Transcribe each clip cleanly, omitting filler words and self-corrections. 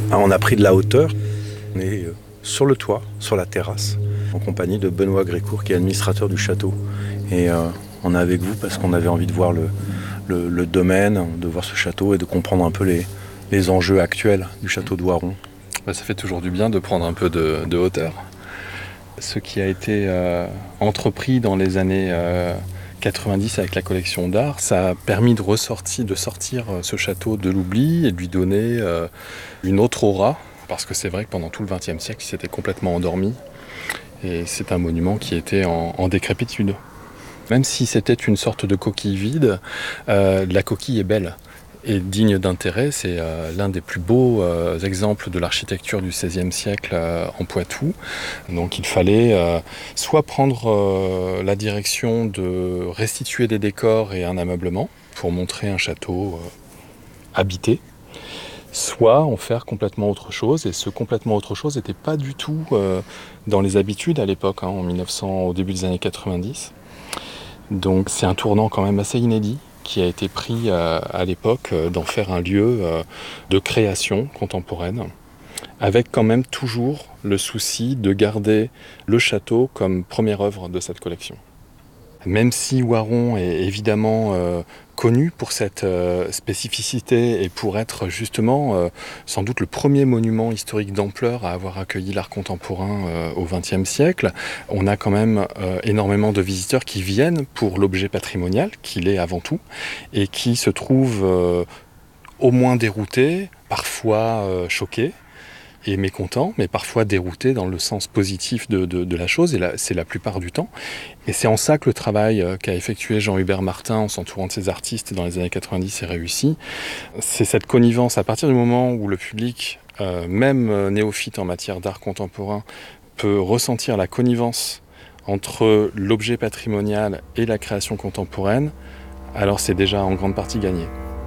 On a pris de la hauteur. On est sur le toit, sur la terrasse, en compagnie de Benoît Grécourt, qui est administrateur du château. Et on est avec vous parce qu'on avait envie de voir le domaine, de voir ce château et de comprendre un peu les enjeux actuels du château de Voiron. Ça fait toujours du bien de prendre un peu de hauteur. Ce qui a été entrepris dans les années 90 avec la collection d'art, ça a permis de sortir ce château de l'oubli et de lui donner une autre aura, parce que c'est vrai que pendant tout le XXe siècle, il s'était complètement endormi et c'est un monument qui était en décrépitude. Même si c'était une sorte de coquille vide, la coquille est belle et digne d'intérêt. C'est l'un des plus beaux exemples de l'architecture du XVIe siècle en Poitou. Donc il fallait soit prendre la direction de restituer des décors et un ameublement pour montrer un château habité, soit en faire complètement autre chose. Et ce complètement autre chose n'était pas du tout dans les habitudes à l'époque, en 1900, au début des années 90. Donc c'est un tournant quand même assez inédit qui a été pris à l'époque d'en faire un lieu de création contemporaine, avec quand même toujours le souci de garder le château comme première œuvre de cette collection. Même si Voiron est évidemment connu pour cette spécificité et pour être justement sans doute le premier monument historique d'ampleur à avoir accueilli l'art contemporain au XXe siècle, on a quand même énormément de visiteurs qui viennent pour l'objet patrimonial, qu'il est avant tout, et qui se trouvent au moins déroutés, parfois choqués et mécontents, mais parfois déroutés dans le sens positif de la chose, et là, c'est la plupart du temps. Et c'est en ça que le travail qu'a effectué Jean-Hubert Martin en s'entourant de ses artistes dans les années 90 est réussi. C'est cette connivence, à partir du moment où le public, même néophyte en matière d'art contemporain, peut ressentir la connivence entre l'objet patrimonial et la création contemporaine, alors c'est déjà en grande partie gagné.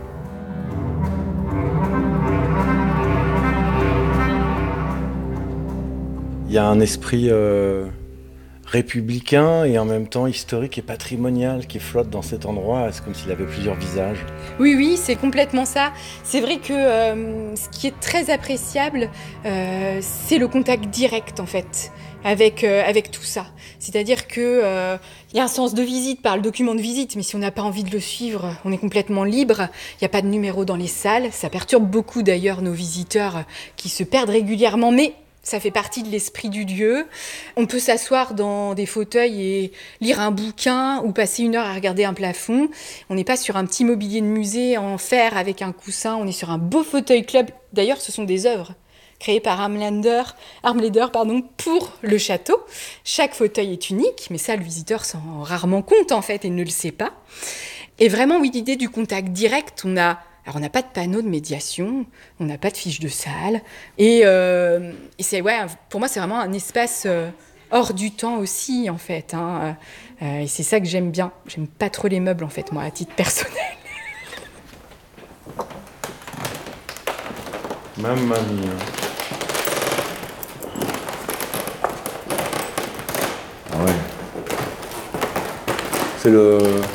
Il y a un esprit républicain et en même temps historique et patrimonial qui flotte dans cet endroit. C'est comme s'il avait plusieurs visages. Oui, c'est complètement ça. C'est vrai que ce qui est très appréciable, c'est le contact direct en fait avec tout ça. C'est-à-dire que il y a un sens de visite par le document de visite, mais si on n'a pas envie de le suivre, on est complètement libre. Il n'y a pas de numéro dans les salles. Ça perturbe beaucoup d'ailleurs nos visiteurs qui se perdent régulièrement, mais ça fait partie de l'esprit du lieu. On peut s'asseoir dans des fauteuils et lire un bouquin ou passer 1 heure à regarder un plafond. On n'est pas sur un petit mobilier de musée en fer avec un coussin. On est sur un beau fauteuil club. D'ailleurs, ce sont des œuvres créées par Armleder, pour le château. Chaque fauteuil est unique, mais ça, le visiteur s'en rend rarement compte en fait et ne le sait pas. Et vraiment, oui, l'idée du contact direct, alors on n'a pas de panneau de médiation, on n'a pas de fiche de salle, et c'est, pour moi c'est vraiment un espace hors du temps aussi en fait, et c'est ça que j'aime bien. J'aime pas trop les meubles en fait, moi à titre personnel. Mamma mia. Ah ouais. C'est le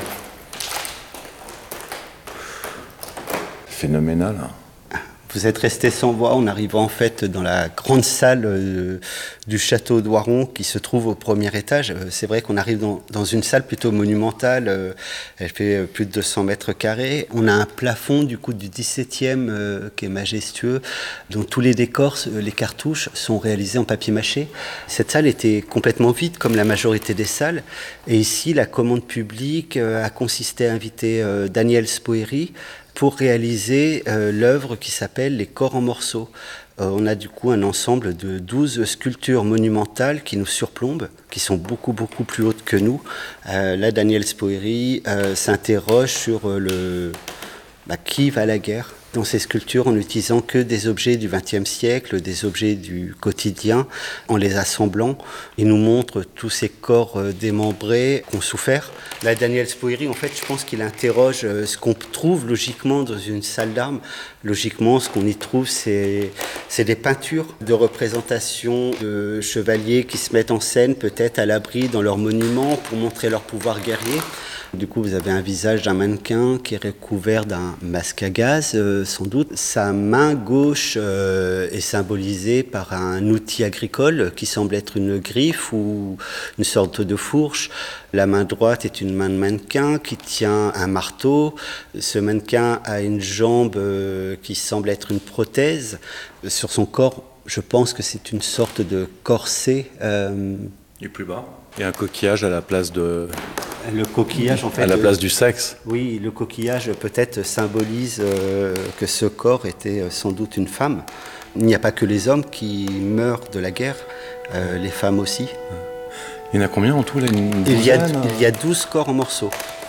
phénoménal. Vous êtes resté sans voix en arrivant en fait dans la grande salle du château de Voiron qui se trouve au premier étage. C'est vrai qu'on arrive dans une salle plutôt monumentale, elle fait plus de 200 mètres carrés. On a un plafond du coup du 17e qui est majestueux, dont tous les décors, les cartouches sont réalisés en papier mâché. Cette salle était complètement vide comme la majorité des salles, et ici la commande publique a consisté à inviter Daniel Spoeri pour réaliser l'œuvre qui s'appelle Les corps en morceaux. On a du coup un ensemble de 12 sculptures monumentales qui nous surplombent, qui sont beaucoup plus hautes que nous. Là, Daniel Spoeri s'interroge sur qui va à la guerre dans ces sculptures en n'utilisant que des objets du XXe siècle, des objets du quotidien, en les assemblant. Il nous montre tous ces corps démembrés qui ont souffert. Là, Daniel Spoeri, en fait, je pense qu'il interroge ce qu'on trouve logiquement dans une salle d'armes. Logiquement, ce qu'on y trouve, c'est des peintures de représentation de chevaliers qui se mettent en scène, peut-être à l'abri dans leur monument pour montrer leur pouvoir guerrier. Du coup, vous avez un visage d'un mannequin qui est recouvert d'un masque à gaz. sans doute. Sa main gauche est symbolisée par un outil agricole qui semble être une griffe ou une sorte de fourche. La main droite est une main de mannequin qui tient un marteau. Ce mannequin a une jambe qui semble être une prothèse. Sur son corps, je pense que c'est une sorte de corset. Du plus bas. Et un coquillage à la place de... Le coquillage, en fait... À la place du sexe. Oui, le coquillage peut-être symbolise que ce corps était sans doute une femme. Il n'y a pas que les hommes qui meurent de la guerre, les femmes aussi. Il y en a combien en tout là, une il y douzaine a 12 corps en morceaux.